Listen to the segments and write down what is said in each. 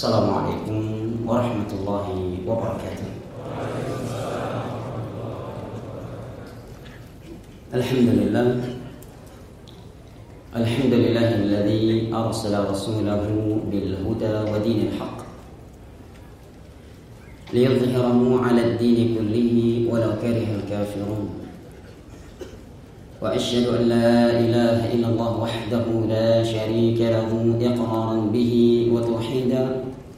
Assalamualaikum warahmatullahi wabarakatuh. Alhamdulillahilladzi arsala rasulahu bil huda wa dinil haqq liyudhhirahu 'ala ad-din kullihi walau karihal kafirun. Wa asyhadu an la ilaha illallah wahdahu la syarika lahu iqraran bihi wa tauhida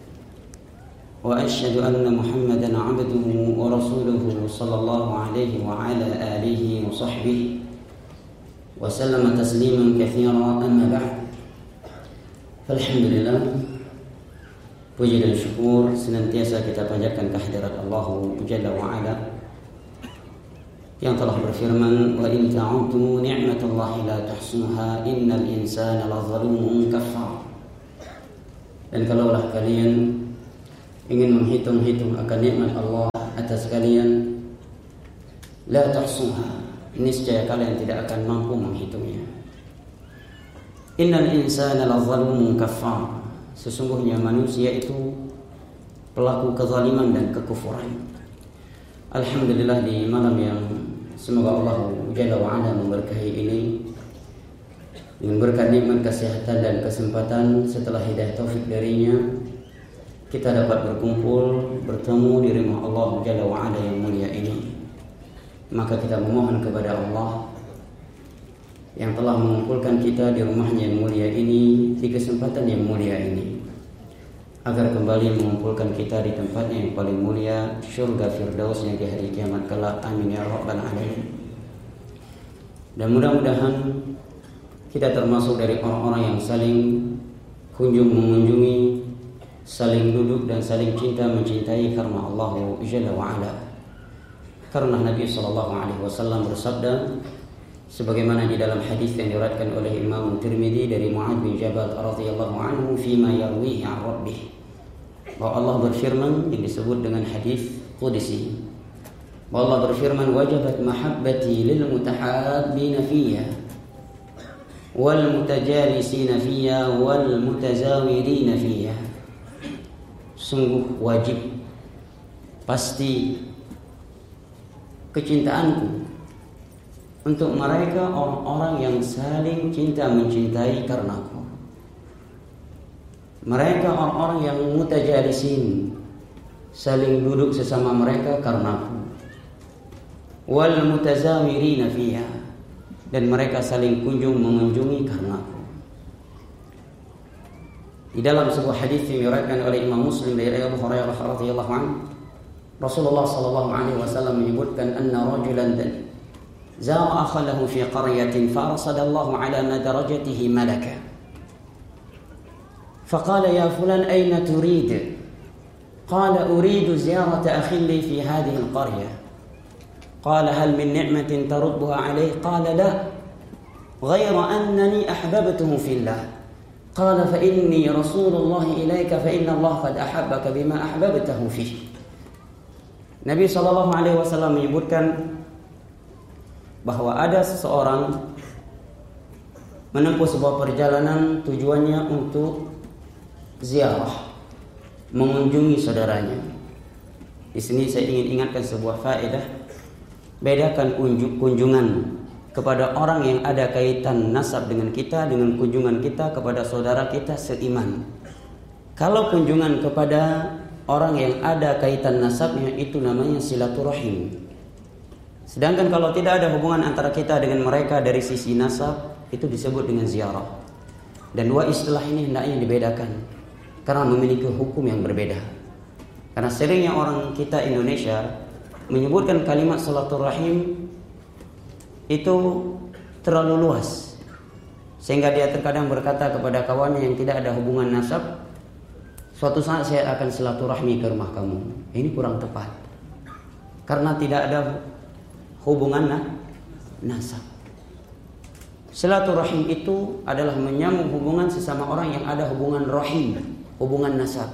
wa asyhadu anna Muhammadan 'abduhu wa rasuluhu sallallahu alaihi wa ala alihi wa sahbihi wa sallama tasliman katsiran amma ba'd. Alhamdulillah, puji dan syukur senantiasa kita panjatkan kehadirat Allah Jalla wa Ala yang telah berfirman, wa in ta'uddu ni'matallahi la tuhsuha innal insana lazalumun kafar. Dan kalaulah kalian ingin menghitung-hitung akan nikmat Allah atas kalian, la tuhsuha, niscaya kalian tidak akan mampu menghitungnya. Innal insana lazalumun kafar, sesungguhnya manusia itu pelaku kezaliman dan kekufuran. Alhamdulillah, di malam yang semoga Allah Jalla wa Ala memberkahi ini dengan berkat nikmat kesehatan dan kesempatan setelah hidayah taufik darinya, kita dapat berkumpul bertemu di rumah Allah Jalla wa Ala yang mulia ini. Maka kita memohon kepada Allah yang telah mengumpulkan kita di rumahnya yang mulia ini, di kesempatan yang mulia ini, agar kembali mengumpulkan kita di tempatnya yang paling mulia, syurga firdausnya di hari kiamat kelak. Amin ya rabbal alamin. Dan mudah-mudahan kita termasuk dari orang-orang yang saling kunjung mengunjungi, saling duduk dan saling cinta mencintai karena Allah Jalla wa Ala. Karena Nabi SAW bersabda, sebagaimana di dalam hadis yang diriwayatkan oleh Imam Tirmidzi dari Mu'adz bin Jabal radhiyallahu anhu fima yarwihi 'an rabbih, bahwa Allah berfirman yang disebut dengan hadis qudsi, bahwa Allah berfirman, wajabat mahabbati lil mutahabbina fiyya wal mutajalisina fiyya wal mutazawirina fiyya. Sungguh wajib, pasti kecintaanku untuk mereka orang-orang yang saling cinta mencintai karenaku. Mereka orang-orang yang mutajalisin, saling duduk sesama mereka karenaku. Wal mutazawirina fiha, dan mereka saling kunjung mengunjungi karenaku. Di dalam sebuah hadis yang diriwayatkan oleh Imam Muslim dari Abu Hurairah radhiyallahu anhu, Rasulullah sallallahu alaihi wasallam menyebutkan anna rajulan zara akhalahu fi qaryatin farasadallahu ala madarajatihi malaka faqala ya fulan ayna turid qala uridu ziyarata akhi li fi hadhihi alqarya qala hal min ni'matin tarudduha alayhi qala la ghayra annani ahbabtuhu fillah qala fa inni rasulullah ilayka fa inna Allah qad ahabbaka bima ahbabtahu fihi. Nabi SAW menyebutkan bahwa ada seseorang menempuh sebuah perjalanan tujuannya untuk ziarah, mengunjungi saudaranya. Di sini saya ingin ingatkan sebuah faedah. Bedakan kunjungan kepada orang yang ada kaitan nasab dengan kita dengan kunjungan kita kepada saudara kita seiman. Kalau kunjungan kepada orang yang ada kaitan nasabnya, itu namanya silaturahim. Sedangkan kalau tidak ada hubungan antara kita dengan mereka dari sisi nasab, itu disebut dengan ziarah. Dan dua istilah ini hendaknya dibedakan karena memiliki hukum yang berbeda. Karena seringnya orang kita Indonesia menyebutkan kalimat silaturahim itu terlalu luas, sehingga dia terkadang berkata kepada kawannya yang tidak ada hubungan nasab, suatu saat saya akan silaturahmi ke rumah kamu. Ini kurang tepat, karena tidak ada hubungan nasab. Silaturahim itu adalah menyambung hubungan sesama orang yang ada hubungan rahim, hubungan nasab.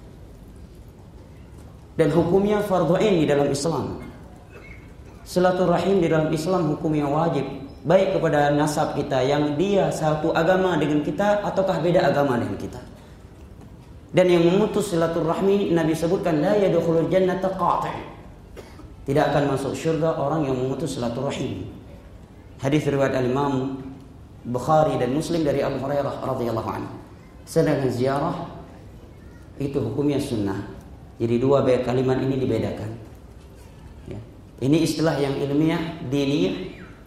Dan hukumnya fardhu ain di dalam Islam. Silaturahim di dalam Islam hukumnya wajib, baik kepada nasab kita yang dia satu agama dengan kita ataukah beda agama dengan kita. Dan yang memutus silaturahmi Nabi sebutkan la yadkhulul jannata qati'. Tidak akan masuk surga orang yang memutus silaturahim. Hadis riwayat Al-Imam Bukhari dan Muslim dari Abu Hurairah radhiyallahu anhu. Sedangkan ziarah itu hukumnya sunnah. Jadi dua kalimat ini dibedakan. Ya. Ini istilah yang ilmiah, diniyah,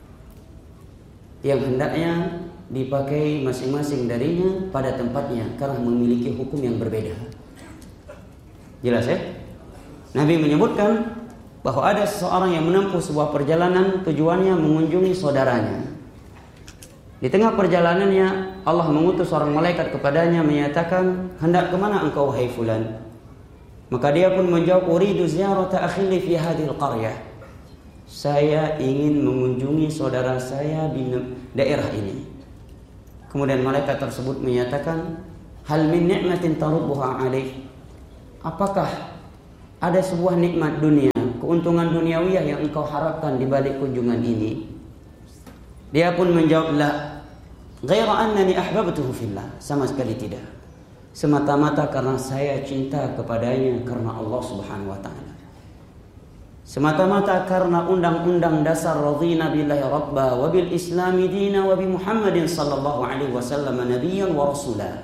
yang hendaknya dipakai masing-masing darinya pada tempatnya karena memiliki hukum yang berbeda. Jelas ya? Nabi menyebutkan bahwa ada seseorang yang menempuh sebuah perjalanan tujuannya mengunjungi saudaranya. Di tengah perjalanannya Allah mengutus seorang malaikat kepadanya menyatakan, hendak kemana engkau wahai fulan? Maka dia pun menjawab, uridu ziyarata akhili fi hadhil qaryah. Saya ingin mengunjungi saudara saya di daerah ini. Kemudian malaikat tersebut menyatakan, hal min ni'matin tarubbuha alaih. Apakah ada sebuah nikmat dunia, keuntungan duniawiyah yang engkau harapkan di balik kunjungan ini? Dia pun menjawab, la, ghaira annani ahbabtuhu fillah. Sama sekali tidak. Semata-mata karena saya cinta kepadanya karena Allah Subhanahu wa taala. Semata-mata karena undang-undang dasar radhina billahi rabba wa bil islami dina wa bi Muhammadin sallallahu alaihi wasallam nabiyyan wa rasula.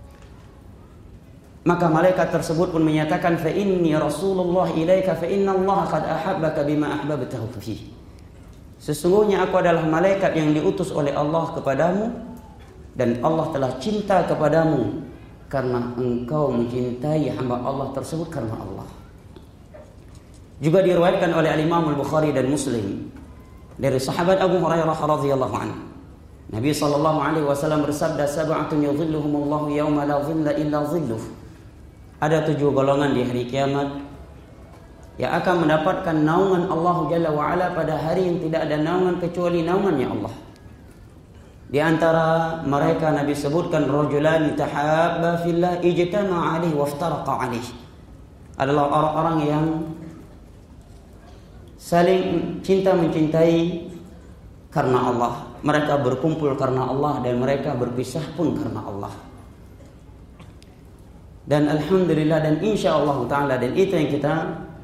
Maka malaikat tersebut pun menyatakan, fa inni rasulullah ilaika fa inna Allah qad ahabbaka bima ahbabtahu fihi. Sesungguhnya aku adalah malaikat yang diutus oleh Allah kepadamu dan Allah telah cinta kepadamu karena engkau mencintai hamba Allah tersebut karena Allah. Juga diriwayatkan oleh Al-Imam Al-Bukhari dan Muslim dari sahabat Abu Hurairah radhiyallahu anhu. Nabi sallallahu alaihi wasallam bersabda, sab'atun yudhilluhumullahu yauma la dhilla illa dhilluh. Ada 7 golongan di hari kiamat yang akan mendapatkan naungan Allah Jalla wa Ala pada hari yang tidak ada naungan kecuali naungannya Allah. Di antara mereka Nabi sebutkan, rajulani tahabba fillah ijtama'a alaihi waftaraqa alaihi. Adalah orang-orang yang saling cinta mencintai karena Allah. Mereka berkumpul karena Allah dan mereka berpisah pun karena Allah. Dan alhamdulillah dan insyaallah ta'ala, dan itu yang kita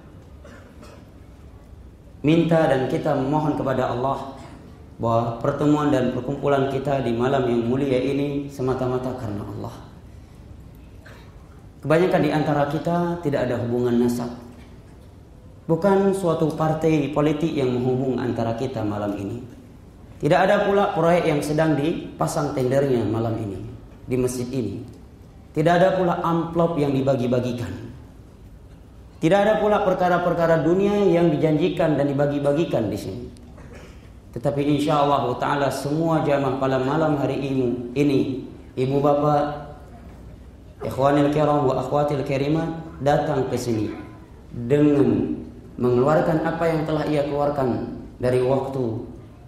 minta dan kita memohon kepada Allah, bahwa pertemuan dan perkumpulan kita di malam yang mulia ini semata-mata karena Allah. Kebanyakan di antara kita tidak ada hubungan nasab. Bukan suatu partai politik yang menghubung antara kita malam ini. Tidak ada pula proyek yang sedang dipasang tendernya malam ini di masjid ini. Tidak ada pula amplop yang dibagi-bagikan. Tidak ada pula perkara-perkara dunia yang dijanjikan dan dibagi-bagikan di sini. Tetapi insyaallah ta'ala semua jamaah pada malam hari ini, ibu bapak, ikhwanil kiram wa akhwatil karimat datang ke sini dengan mengeluarkan apa yang telah ia keluarkan dari waktu,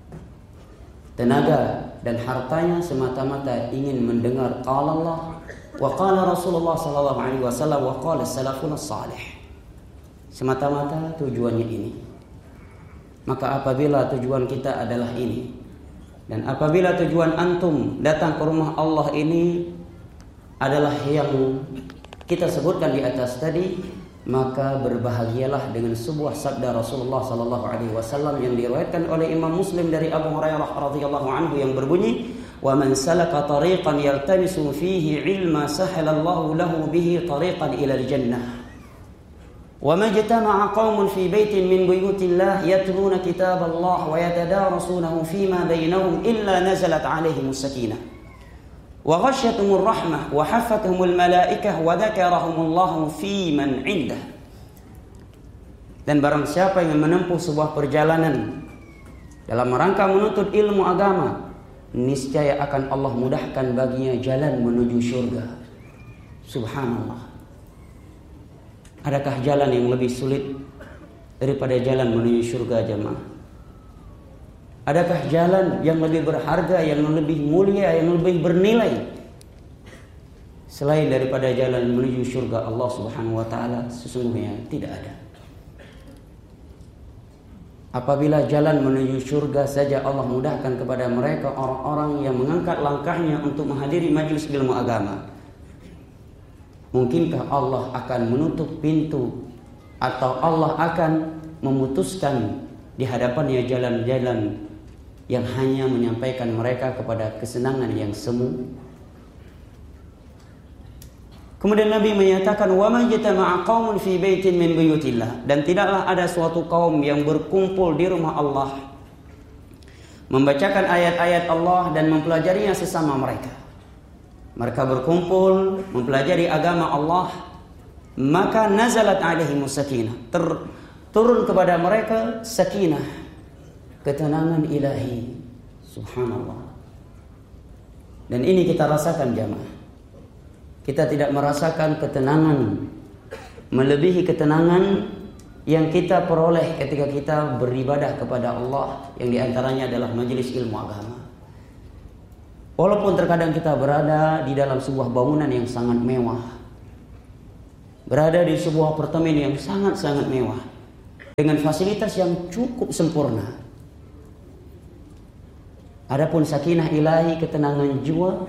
tenaga dan hartanya semata-mata ingin mendengar qala Allah wa qala Rasulullah sallallahu alaihi wasallam wa qala salafun salih. Semata-mata tujuannya ini. Maka apabila tujuan kita adalah ini, dan apabila tujuan antum datang ke rumah Allah ini adalah yang kita sebutkan di atas tadi, maka berbahagialah dengan sebuah sabda Rasulullah sallallahu alaihi wasallam yang diriwayatkan oleh Imam Muslim dari Abu Hurairah radhiyallahu anhu yang berbunyi, "Wa man salaka tariqan yaltamisu fihi ilma sahalallahu lahu bihi tariqan ila al-jannah. Wa ma jatama'a qaumun fi baitin min buyutillah yatluna kitaballah wa yatadarasunahu fima bainahum illa nazalat 'alaihimus sakinah. Wa ghasyiyatuhumur rahmah wa haffathumul malaikah wa dzakarahumullahu fi man 'indah." Dan barang siapa yang menempuh sebuah perjalanan dalam rangka menuntut ilmu agama, niscaya akan Allah mudahkan baginya jalan menuju surga. Subhanallah. Adakah jalan yang lebih sulit daripada jalan menuju surga, jemaah? Adakah jalan yang lebih berharga, yang lebih mulia, yang lebih bernilai selain daripada jalan menuju surga Allah Subhanahu wa taala? Sesungguhnya tidak ada. Apabila jalan menuju surga saja Allah mudahkan kepada mereka orang-orang yang mengangkat langkahnya untuk menghadiri majelis ilmu agama, Mungkinkah Allah akan menutup pintu atau Allah akan memutuskan di hadapannya jalan-jalan yang hanya menyampaikan mereka kepada kesenangan yang semu? Kemudian Nabi menyatakan, wa ma jatama'a qaumun fi baitin min buyutillah, dan tidaklah ada suatu kaum yang berkumpul di rumah Allah membacakan ayat-ayat Allah dan mempelajarinya sesama mereka. Mereka berkumpul mempelajari agama Allah, maka nazalat alaihimus sakinah, turun kepada mereka sakinah, ketenangan ilahi. Subhanallah. Dan ini kita rasakan jamaah. Kita tidak merasakan ketenangan melebihi ketenangan yang kita peroleh ketika kita beribadah kepada Allah, yang diantaranya adalah majelis ilmu agama. Walaupun terkadang kita berada di dalam sebuah bangunan yang sangat mewah, berada di sebuah apartemen yang sangat-sangat mewah, dengan fasilitas yang cukup sempurna, adapun sakinah ilahi, ketenangan jiwa,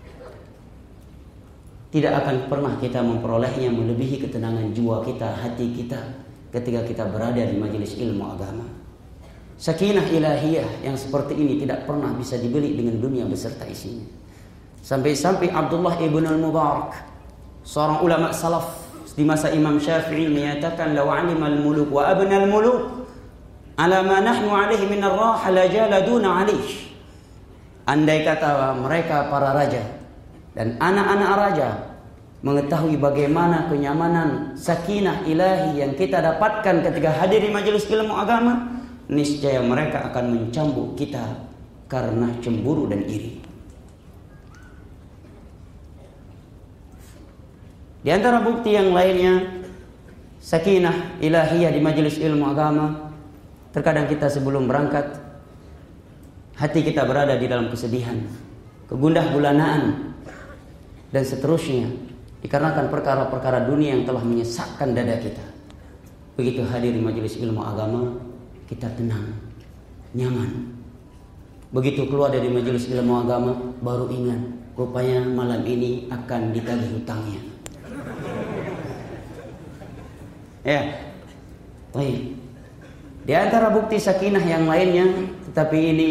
tidak akan pernah kita memperolehnya melebihi ketenangan jiwa kita, hati kita, ketika kita berada di majelis ilmu agama. Sakinah ilahiyah yang seperti ini tidak pernah bisa dibeli dengan dunia beserta isinya. Sampai-sampai Abdullah ibn al-Mubarak, seorang ulama salaf di masa Imam Syafi'i, menyatakan, law 'alimal muluk wa abnal muluk ala ma nahnu 'alaihi min ar-raha la jaladuna 'alaihi. Andai kata mereka para raja dan anak-anak raja mengetahui bagaimana kenyamanan sakinah ilahi yang kita dapatkan ketika hadir di majelis ilmu agama, niscaya mereka akan mencambuk kita karena cemburu dan iri. Di antara bukti yang lainnya sakinah ilahiyah di majelis ilmu agama, terkadang kita sebelum berangkat hati kita berada di dalam kesedihan, kegundah gulanaan dan seterusnya, dikarenakan perkara-perkara dunia yang telah menyesakkan dada kita. Begitu hadir di majelis ilmu agama, kita tenang, nyaman. Begitu keluar dari majelis ilmu agama, baru ingat, rupanya malam ini akan ditagih hutangnya. Ya, baik. Di antara bukti sakinah yang lainnya, tetapi ini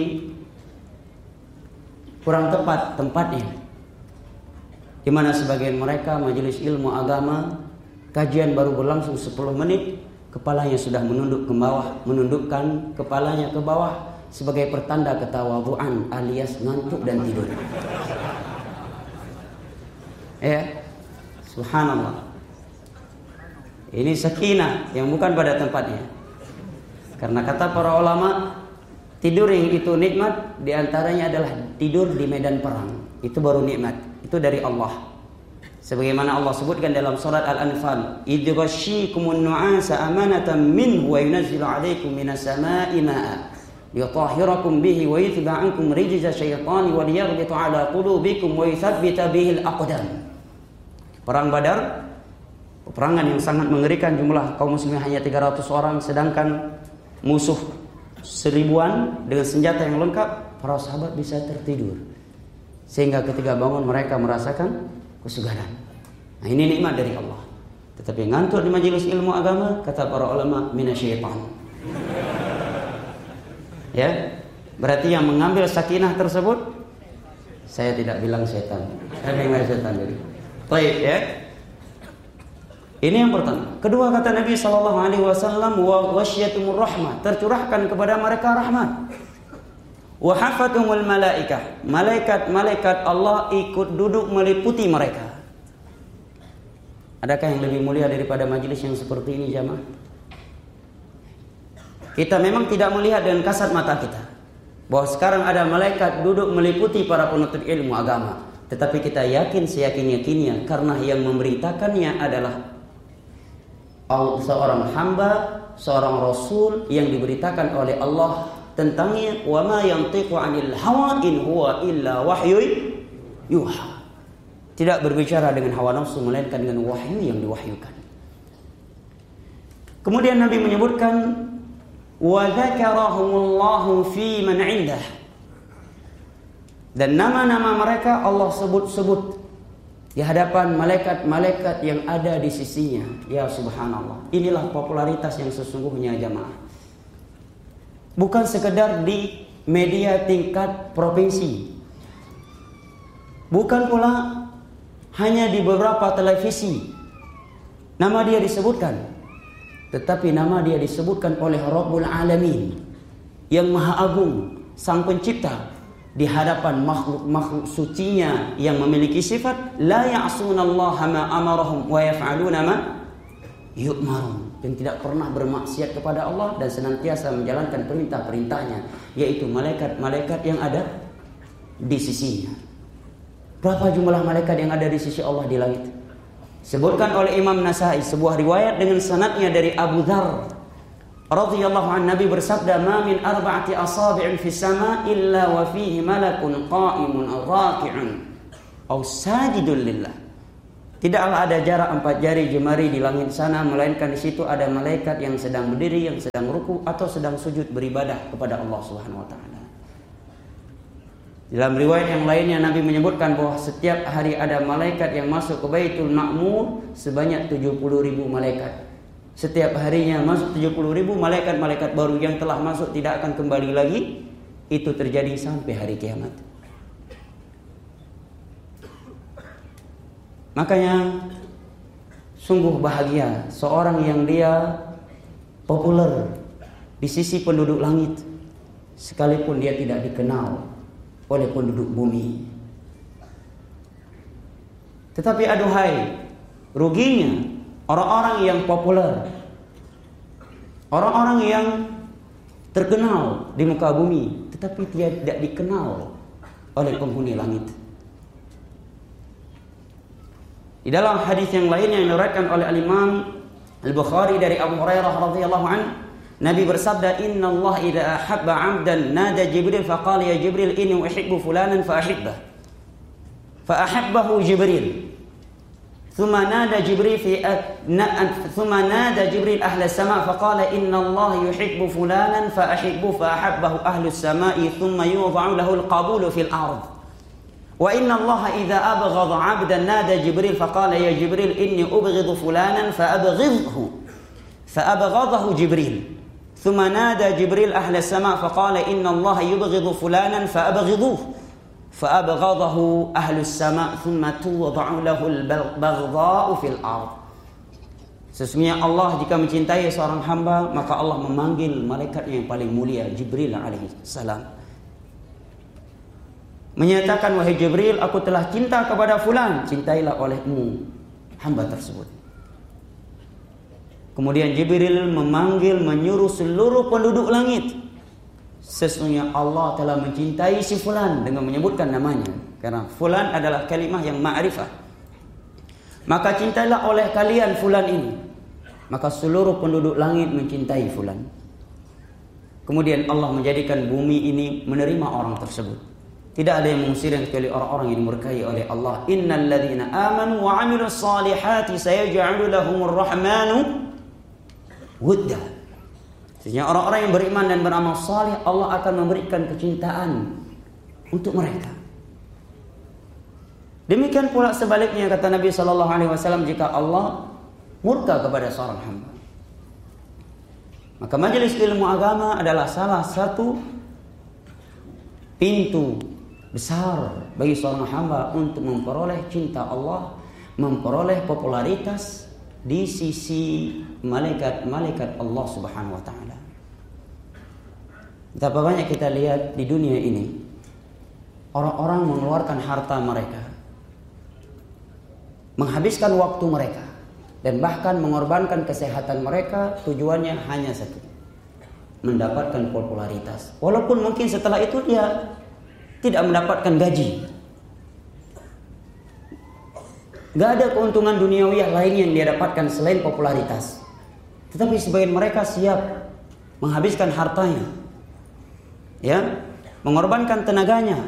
kurang tepat tempatnya, di mana sebagian mereka majelis ilmu agama, kajian baru berlangsung 10 menit, kepalanya sudah menunduk ke bawah, menundukkan kepalanya ke bawah sebagai pertanda ketawadhuan alias ngantuk dan tidur. Ya, subhanallah. Ini sakinah yang bukan pada tempatnya. Karena kata para ulama, tidur yang itu nikmat, diantaranya adalah tidur di medan perang. Itu baru nikmat. Itu dari Allah. Sebagaimana Allah sebutkan dalam surat Al-Anfal, idh ghashiyikumun nu'asa amanatan minhu wa yunazzilu 'alaikum minas sama'i ma'a liyutahhirakum bihi wa yuthiba 'ankum rijza syaitani wa liyaghbita 'ala qulubikum wa yuthabbita bihi al-aqdam. Perang Badar, peperangan yang sangat mengerikan, jumlah kaum muslimin hanya 300 orang, sedangkan musuh 1000-an dengan senjata yang lengkap. Para sahabat bisa tertidur, sehingga ketika bangun mereka merasakan kesegaran. Nah, ini nikmat dari Allah. Tetapi ngantuk di majelis ilmu agama, kata para ulama, minasyaitan. Ya, berarti yang mengambil sakinah tersebut, saya tidak bilang setan, saya bilang setan jadi. Baik, ya. Ini yang pertama. Kedua, kata Nabi SAW, wa wasyatumur rahmah, tercurahkan kepada mereka rahmat. Wa hafatumul malaikah, malaikat Allah ikut duduk meliputi mereka. Adakah yang lebih mulia daripada majelis yang seperti ini, jamaah? Kita memang tidak melihat dengan kasat mata kita bahwa sekarang ada malaikat duduk meliputi para penuntut ilmu agama, tetapi kita yakin seyakin-yakinnya karena yang memberitakannya adalah seorang hamba, seorang rasul yang diberitakan oleh Allah tentangnya. Wa ma yantiqu 'anil hawa in huwa illa wahyu yuha. Tidak berbicara dengan hawa nafsu, melainkan dengan wahyu yang diwahyukan. Kemudian Nabi menyebutkan wa dzakarahumullahu fi man 'indah, dan nama-nama mereka Allah sebut-sebut di hadapan malaikat-malaikat yang ada di sisinya. Ya subhanallah. Inilah popularitas yang sesungguhnya jamaah. Bukan sekedar di media tingkat provinsi. Bukan pula hanya di beberapa televisi nama dia disebutkan. Tetapi nama dia disebutkan oleh Rabbul Alamin yang Maha Agung, Sang Pencipta, di hadapan makhluk-makhluk sucinya yang memiliki sifat la ya'sunallaha ma amarahum wa yaf'aluna ma yu'marun, yang tidak pernah bermaksiat kepada Allah dan senantiasa menjalankan perintah-perintahnya, yaitu malaikat-malaikat yang ada di sisinya. Berapa jumlah malaikat yang ada di sisi Allah di langit? Sebutkan oleh Imam Nasai sebuah riwayat dengan sanadnya dari Abu Dzar radhiyallahu anhu, Nabi bersabda, "Ma min arba'ati asabi'in fis sama illa wa fihi malakun qa'imun raki'un aw sajidun lillah." Tidaklah ada jarak 4 jari jemari di langit sana, melainkan di situ ada malaikat yang sedang berdiri, yang sedang ruku atau sedang sujud beribadah kepada Allah Subhanahu wa taala. Dalam riwayat yang lainnya Nabi menyebutkan bahwa setiap hari ada malaikat yang masuk ke Baitul Ma'mur sebanyak 70.000 malaikat. Setiap harinya masuk 70.000 malaikat-malaikat baru yang telah masuk tidak akan kembali lagi. Itu terjadi sampai hari kiamat. Makanya sungguh bahagia seorang yang dia populer di sisi penduduk langit, sekalipun dia tidak dikenal oleh penduduk bumi. Tetapi aduhai, ruginya orang-orang yang populer, orang-orang yang terkenal di muka bumi, tetapi dia tidak dikenal oleh penghuni langit. Di dalam hadis yang lain yang diriwayatkan oleh Al-Imam Al-Bukhari dari Abu Hurairah radhiyallahu anhu, Nabi bersabda, "Inna Allah idza ahabba 'abdan nada Jibril faqala ya Jibril inni uhibbu fulanan fa ahibbah." Fa ahabbahu Jibril. ثم نادى جبريل أهل السماء فقال إن الله يحب فلانا فأحبه فأحبه أهل السماء ثم يوضع له القبول في الأرض وإن الله إذا أبغض عبدا نادى جبريل فقال يا جبريل إني أبغض فلانا فأبغضه جبريل ثم نادى جبريل أهل السماء فقال إن الله يبغض فلانا فأبغضوه فأبغضه أهل السماء ثم توضع له البغضاء في الأرض. Sesungguhnya Allah jika mencintai seorang hamba, maka Allah memanggil malaikat yang paling mulia, Jibril alaihi salam, menyatakan, "Wahai Jibril, aku telah cinta kepada fulan, cintailah olehmu hamba tersebut." Kemudian Jibril menyuruh seluruh penduduk langit, sesungguhnya Allah telah mencintai si fulan, dengan menyebutkan namanya, karena fulan adalah kalimah yang ma'rifah. Maka cintailah oleh kalian fulan ini. Maka seluruh penduduk langit mencintai fulan. Kemudian Allah menjadikan bumi ini menerima orang tersebut. Tidak ada yang mengusirnya kecuali orang-orang yang dimurkai oleh Allah. Innal ladzina amanu wa 'amilus solihati sayaj'alu lahumur rahmanu wudda. Sehingga orang-orang yang beriman dan beramal saleh, Allah akan memberikan kecintaan untuk mereka. Demikian pula sebaliknya, kata Nabi SAW, jika Allah murka kepada seorang hamba, maka majelis ilmu agama adalah salah satu pintu besar bagi seorang hamba untuk memperoleh cinta Allah, memperoleh popularitas di sisi malaikat-malaikat Allah Subhanahu wa taala. Betapa banyak kita lihat di dunia ini orang-orang mengeluarkan harta mereka, menghabiskan waktu mereka, dan bahkan mengorbankan kesehatan mereka, tujuannya hanya satu, mendapatkan popularitas. Walaupun mungkin setelah itu dia tidak mendapatkan gaji, gak ada keuntungan duniawi lain yang dia dapatkan selain popularitas. Tetapi sebagian mereka siap menghabiskan hartanya, ya, mengorbankan tenaganya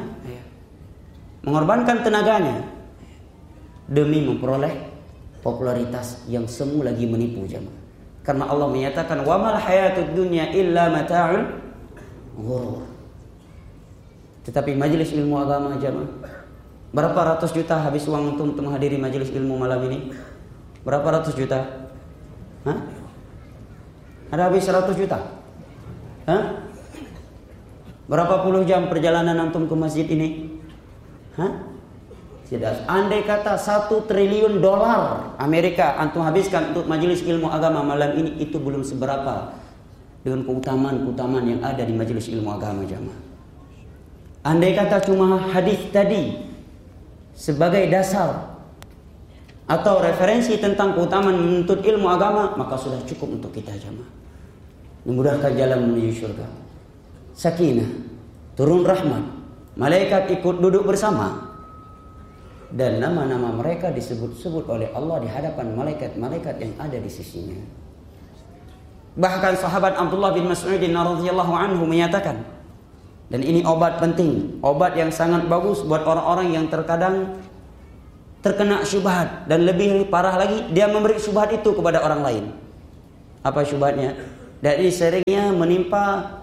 demi memperoleh popularitas yang semu lagi menipu jemaah. Karena Allah menyatakan, wa mal hayatud dunya illa mata'ul ghurur. Tetapi majelis ilmu agama jemaah Berapa ratus juta habis uang untuk menghadiri majelis ilmu malam ini? Berapa ratus juta? Hah? Ada habis 100 juta? Hah? Berapa puluh jam perjalanan antum ke masjid ini? Hah? Tidak. Andai kata 1 triliun dolar Amerika antum habiskan untuk majelis ilmu agama malam ini, itu belum seberapa dengan keutamaan-keutamaan yang ada di majelis ilmu agama jamaah. Andai kata cuma hadis tadi sebagai dasar atau referensi tentang keutamaan menuntut ilmu agama, maka sudah cukup untuk kita jamaah. Memudahkan jalan menuju surga. Sakinah, turun rahmat, malaikat ikut duduk bersama, dan nama-nama mereka disebut-sebut oleh Allah di hadapan malaikat-malaikat yang ada di sisinya. Bahkan sahabat Abdullah bin Mas'ud radhiyallahu anhu menyatakan, dan ini obat penting, obat yang sangat bagus buat orang-orang yang terkadang terkena syubhat, dan lebih parah lagi dia memberi syubhat itu kepada orang lain. Apa syubhatnya? Dari seringnya menimpa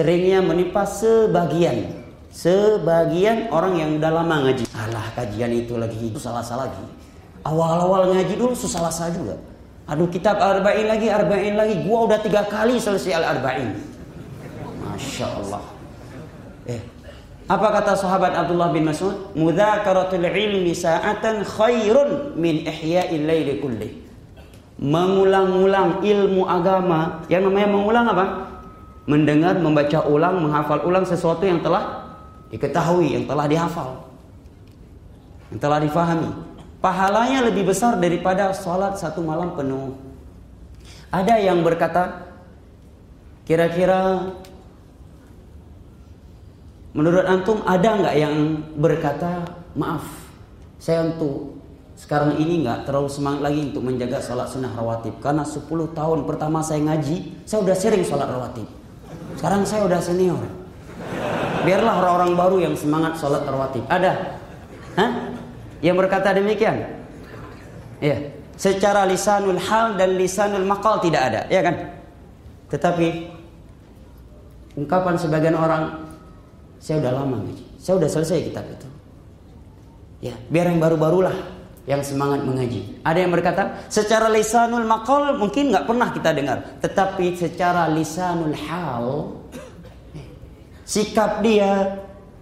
sebagian orang yang udah lama ngaji. Alah, kajian itu lagi susah-susah lagi. Awal-awal ngaji dulu susah-susah juga. Aduh, kitab arba'in lagi. Gua udah 3 kali selesai al-arba'in. Masya Allah. Apa kata sahabat Abdullah bin Mas'ud? Mudzakaratul ilmi sa'atan khairun min ihya'il laili kulli. Mengulang-ulang ilmu agama. Yang namanya mengulang apa? Mendengar, membaca ulang, menghafal ulang sesuatu yang telah diketahui, yang telah dihafal, yang telah difahami. Pahalanya lebih besar daripada salat 1 malam penuh. Ada yang berkata, kira-kira menurut antum ada nggak yang berkata, maaf, saya untuk sekarang ini nggak terlalu semangat lagi untuk menjaga salat sunnah rawatib, karena 10 tahun pertama saya ngaji, saya udah sering salat rawatib. Sekarang saya udah senior. Biarlah orang-orang baru yang semangat salat rawatib. Ada? Hah? Yang berkata demikian? Ya. Secara lisanul hal dan lisanul maqal tidak ada, ya kan? Tetapi ungkapan sebagian orang, saya udah lama ngaji, saya udah selesai kitab itu. Ya, biar yang baru-barulah yang semangat mengaji. Ada yang berkata, secara lisanul maqal mungkin nggak pernah kita dengar, tetapi secara lisanul hal, sikap dia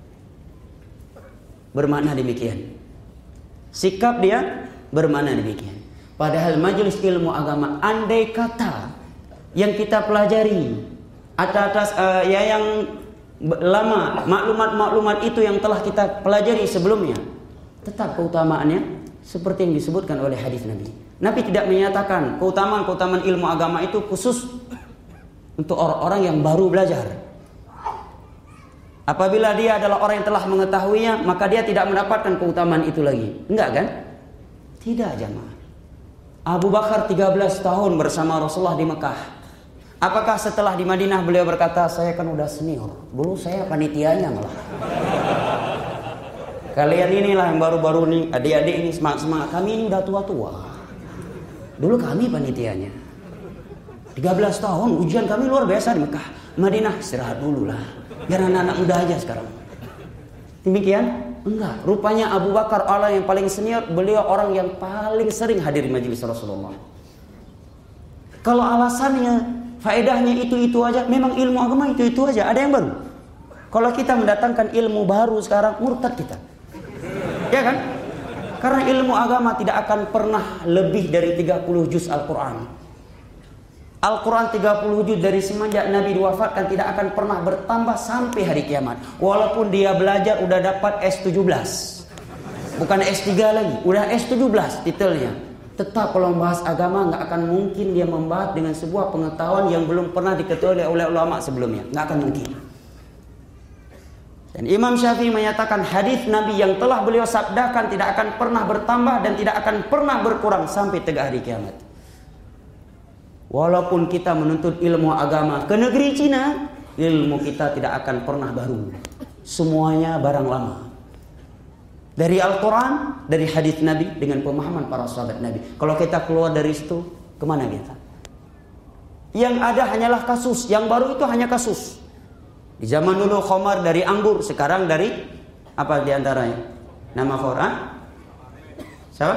bermakna demikian. Sikap dia bermakna demikian. Padahal majelis ilmu agama, andai kata yang kita pelajari atas yang lama, maklumat-maklumat itu yang telah kita pelajari sebelumnya, tetap keutamaannya seperti yang disebutkan oleh hadis Nabi. Nabi tidak menyatakan keutamaan ilmu agama itu khusus untuk orang-orang yang baru belajar. Apabila dia adalah orang yang telah mengetahuinya, maka dia tidak mendapatkan keutamaan itu lagi. Enggak kan? Tidak, jamaah. Abu Bakar 13 tahun bersama Rasulullah di Mekah. Apakah setelah di Madinah beliau berkata, saya kan udah senior, dulu saya panitianya malah. Kalian inilah yang baru-baru nih, adik-adik ini semangat-semangat. Kami ini udah tua-tua. Dulu kami panitianya. 13 tahun, ujian kami luar biasa di Mekah. Madinah, istirahat dulu lah. Biar anak-anak muda aja sekarang. Demikian? Enggak. Rupanya Abu Bakar orang yang paling senior, beliau orang yang paling sering hadir di majelis Rasulullah. Kalau alasannya, faedahnya itu-itu aja, memang ilmu agama itu-itu aja. Ada yang baru. Kalau kita mendatangkan ilmu baru sekarang, murtad kita. Ya kan? Karena ilmu agama tidak akan pernah lebih dari 30 juz Al-Quran. Al-Quran 30 juz dari semenjak Nabi diwafatkan tidak akan pernah bertambah sampai hari kiamat. Walaupun dia belajar udah dapat S17. Bukan S3 lagi, udah S17 titelnya. Tetap kalau membahas agama nggak akan mungkin dia membahas dengan sebuah pengetahuan yang belum pernah diketahui oleh ulama sebelumnya. Nggak akan mungkin. Dan Imam Syafi'i menyatakan hadis Nabi yang telah beliau sabdakan tidak akan pernah bertambah dan tidak akan pernah berkurang sampai tegak hari kiamat. Walaupun kita menuntut ilmu agama ke negeri Cina, ilmu kita tidak akan pernah baru. Semuanya barang lama. Dari Al-Quran, dari hadis Nabi dengan pemahaman para sahabat Nabi. Kalau kita keluar dari situ, kemana kita? Yang ada hanyalah kasus, yang baru itu hanya kasus. Di zaman dulu khamar dari anggur, sekarang dari apa diantaranya? Nama Quran? Siapa?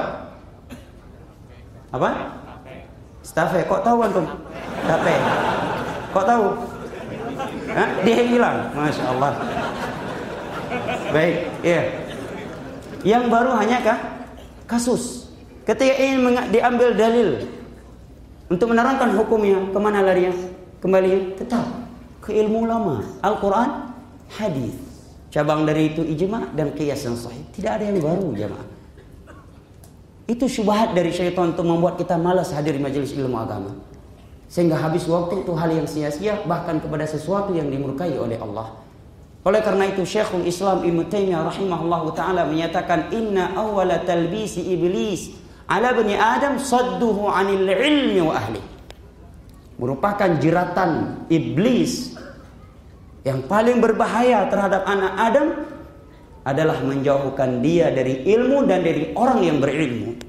Apa? Stafe. Kok tahu antum? Stafe. Kok tahu? Hah? Dia hilang. Masya Allah. Baik, ya. Yang baru hanya kasus. Ketika ingin diambil dalil untuk menerangkan hukumnya, kemana larinya? Kembali tetap ke ilmu lama, Al-Quran, hadis. Cabang dari itu ijma dan qiyas yang sahih. Tidak ada yang baru, jemaah. Itu syubhat dari syaitan untuk membuat kita malas hadir di majelis ilmu agama, sehingga habis waktu itu hal yang sia-sia, bahkan kepada sesuatu yang dimurkai oleh Allah. Oleh karena itu Syekhul Islam Ibnu Taimiyah rahimahullahu taala menyatakan inna awwala talbisi iblis ala bani Adam sadduhu 'anil ilmi wa ahli. Merupakan jeratan iblis yang paling berbahaya terhadap anak Adam adalah menjauhkan dia dari ilmu dan dari orang yang berilmu.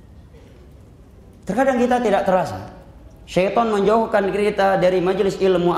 Terkadang kita tidak terasa syaitan menjauhkan kita dari majelis ilmu